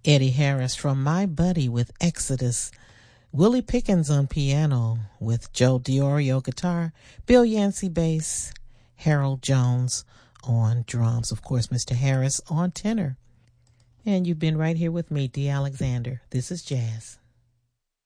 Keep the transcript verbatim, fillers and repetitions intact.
Eddie Harris from My Buddy with Exodus, Willie Pickens on piano with Joe Diorio guitar, Bill Yancey bass, Harold Jones on drums, of course, Mister Harris on tenor. And you've been right here with me, Dee Alexander. This is Jazz.